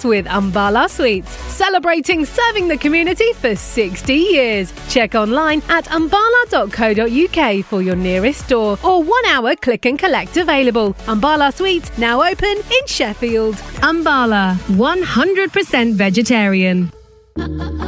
with Umbala Sweets, celebrating serving the community for 60 years. Check online at umbala.co.uk for your nearest store or 1 hour click and collect available. Umbala Sweets now open in Sheffield. Umbala, 100% vegetarian.